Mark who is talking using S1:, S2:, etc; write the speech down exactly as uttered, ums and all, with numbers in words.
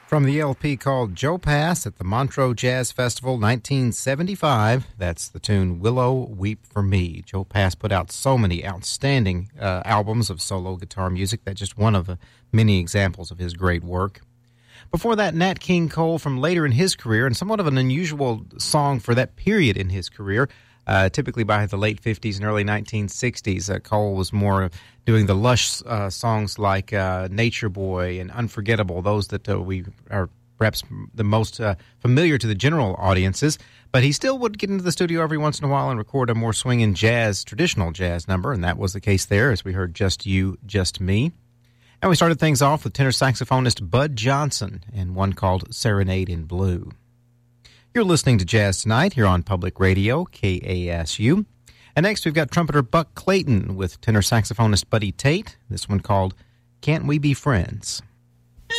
S1: From the L P called Joe Pass at the Montreux Jazz Festival nineteen seventy-five, that's the tune Willow Weep for Me. Joe Pass put out so many outstanding uh, albums of solo guitar music. That's just one of the many examples of his great work. Before that, Nat King Cole from later in his career, and somewhat of an unusual song for that period in his career, uh, typically by the late fifties and early nineteen sixties. Uh, Cole was more doing the lush uh, songs like uh, Nature Boy and Unforgettable, those that uh, we are perhaps the most uh, familiar to the general audiences. But he still would get into the studio every once in a while and record a more swinging jazz, traditional jazz number, and that was the case there, as we heard Just You, Just Me. And we started things off with tenor saxophonist Bud Johnson and one called Serenade in Blue. You're listening to Jazz Tonight here on Public Radio, K A S U. And next we've got trumpeter Buck Clayton with tenor saxophonist Buddy Tate. This one called Can't We Be Friends?